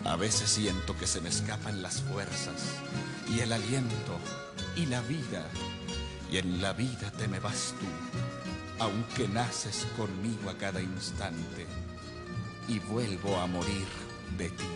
A veces siento que se me escapan las fuerzas y el aliento y la vida, y en la vida te me vas tú, aunque naces conmigo a cada instante y vuelvo a morir de ti.